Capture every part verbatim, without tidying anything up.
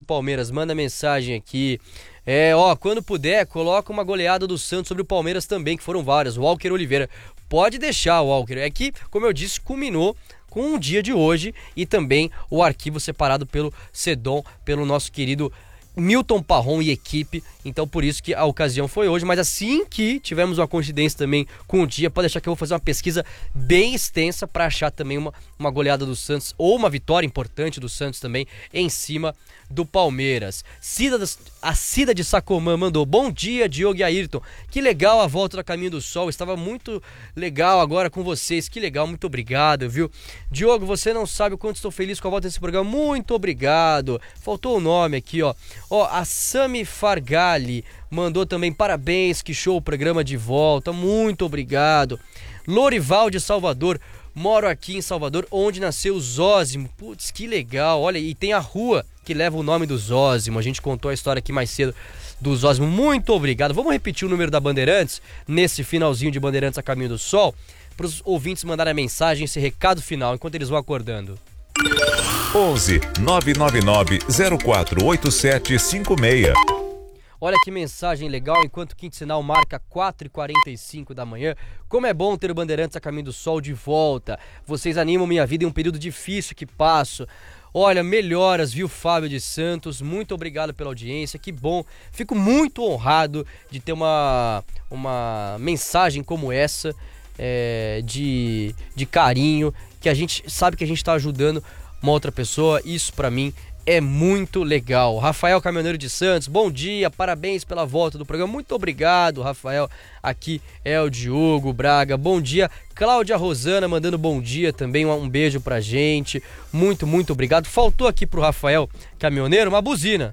Palmeiras, manda mensagem aqui. É, ó, quando puder, coloca uma goleada do Santos sobre o Palmeiras também, que foram várias. Walker Oliveira, pode deixar, Walker. É que, como eu disse, culminou com o dia de hoje e também o arquivo separado pelo Sedom, pelo nosso querido Milton Parron e equipe, então por isso que a ocasião foi hoje, mas assim que tivermos uma coincidência também com o dia, pode deixar que eu vou fazer uma pesquisa bem extensa para achar também uma, uma goleada do Santos, ou uma vitória importante do Santos também, em cima do Palmeiras. Cida, a Cida de Sacomã mandou, bom dia Diogo e Ayrton, que legal a volta do Caminho do Sol, estava muito legal agora com vocês, que legal, muito obrigado, viu? Diogo, você não sabe o quanto estou feliz com a volta desse programa, muito obrigado. Faltou o nome aqui, ó. Ó, a Sami Fargali mandou também, parabéns, que show o programa de volta, muito obrigado. Lorival de Salvador, moro aqui em Salvador, onde nasceu o Zósimo, putz, que legal, olha, e tem a rua que leva o nome do Zósimo, a gente contou a história aqui mais cedo do Zósimo, muito obrigado. Vamos repetir o número da Bandeirantes, nesse finalzinho de Bandeirantes a Caminho do Sol, para os ouvintes mandarem a mensagem, esse recado final, enquanto eles vão acordando. onze nove nove nove zero quatro oito sete cinco seis. Olha que mensagem legal, enquanto o quinto sinal marca quatro e quarenta e cinco da manhã. Como é bom ter o Bandeirantes a Caminho do Sol de volta. Vocês animam minha vida em um período difícil que passo. Olha, melhoras, viu, Fábio de Santos? Muito obrigado pela audiência, que bom. Fico muito honrado de ter uma, uma mensagem como essa, é, de, de carinho, que a gente sabe que a gente está ajudando uma outra pessoa. Isso pra mim é muito legal. Rafael Caminhoneiro de Santos, bom dia, parabéns pela volta do programa, muito obrigado, Rafael. Aqui é o Diogo Braga, bom dia. Cláudia Rosana mandando bom dia também, um beijo pra gente, muito, muito obrigado. Faltou aqui pro Rafael Caminhoneiro uma buzina.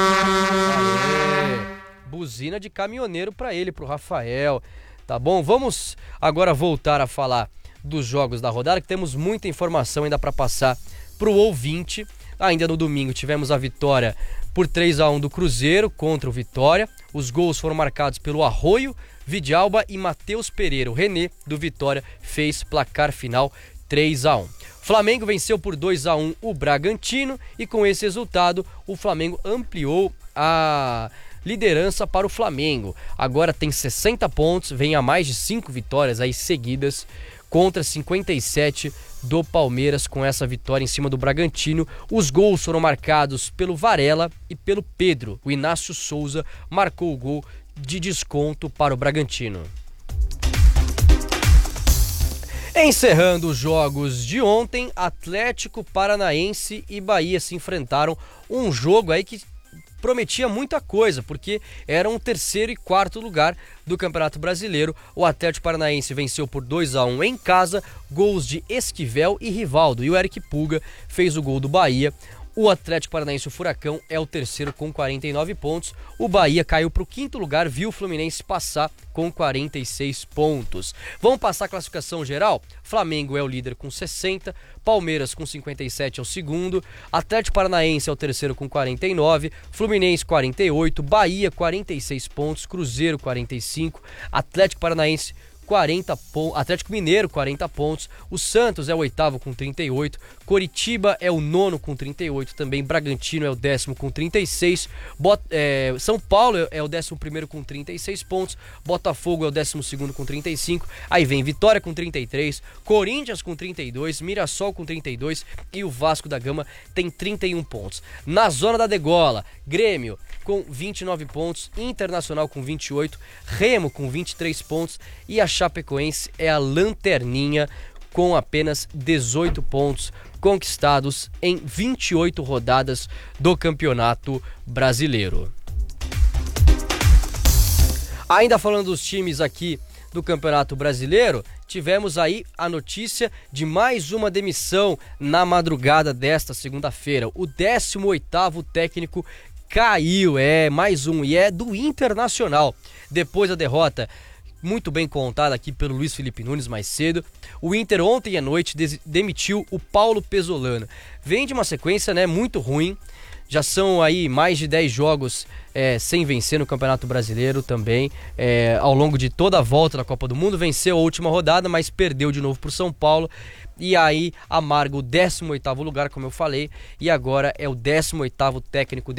Aê, buzina de caminhoneiro pra ele, pro Rafael, tá bom? Vamos agora voltar a falar dos jogos da rodada, que temos muita informação ainda pra passar pro ouvinte. Ainda no domingo tivemos a vitória por três a um do Cruzeiro contra o Vitória. Os gols foram marcados pelo Arroio, Vidalba e Matheus Pereira. O René do Vitória fez placar final três a um. Flamengo venceu por dois a um o Bragantino e com esse resultado o Flamengo ampliou a liderança para o Flamengo. Agora tem sessenta pontos, vem a mais de cinco vitórias aí seguidas contra cinquenta e sete do Palmeiras com essa vitória em cima do Bragantino. Os gols foram marcados pelo Varela e pelo Pedro. O Inácio Souza marcou o gol de desconto para o Bragantino. Encerrando os jogos de ontem, Atlético Paranaense e Bahia se enfrentaram, um jogo aí que prometia muita coisa, porque era um terceiro e quarto lugar do Campeonato Brasileiro. O Atlético Paranaense venceu por dois a um em casa, gols de Esquivel e Rivaldo, e o Eric Pulga fez o gol do Bahia. O Atlético Paranaense, o Furacão, é o terceiro com quarenta e nove pontos. O Bahia caiu para o quinto lugar, viu o Fluminense passar com quarenta e seis pontos. Vamos passar a classificação geral? Flamengo é o líder com sessenta, Palmeiras com cinquenta e sete é o segundo, Atlético Paranaense é o terceiro com quarenta e nove, Fluminense quarenta e oito, Bahia quarenta e seis pontos, Cruzeiro quarenta e cinco, Atlético Paranaense quarenta pontos, Atlético Mineiro quarenta pontos, o Santos é o oitavo com trinta e oito, Coritiba é o nono com trinta e oito, também Bragantino é o décimo com trinta e seis, Bot, é, São Paulo é o décimo primeiro com trinta e seis pontos, Botafogo é o décimo segundo com trinta e cinco, aí vem Vitória com trinta e três, Corinthians com trinta e dois, Mirassol com trinta e dois e o Vasco da Gama tem trinta e um pontos. Na zona da degola, Grêmio com vinte e nove pontos, Internacional com vinte e oito, Remo com vinte e três pontos e a Chapecoense é a lanterninha com apenas dezoito pontos conquistados em vinte e oito rodadas do Campeonato Brasileiro. Ainda falando dos times aqui do Campeonato Brasileiro, tivemos aí a notícia de mais uma demissão na madrugada desta segunda-feira. O décimo oitavo técnico caiu, é mais um, e é do Internacional. Depois da derrota muito bem contada aqui pelo Luiz Felipe Nunes mais cedo, o Inter ontem à noite demitiu o Paulo Pesolano. Vem de uma sequência, né, muito ruim, já são aí mais de dez jogos é, sem vencer no Campeonato Brasileiro também, é, ao longo de toda a volta da Copa do Mundo. Venceu a última rodada, mas perdeu de novo para o São Paulo, e aí amarga o décimo oitavo lugar, como eu falei, e agora é o décimo oitavo técnico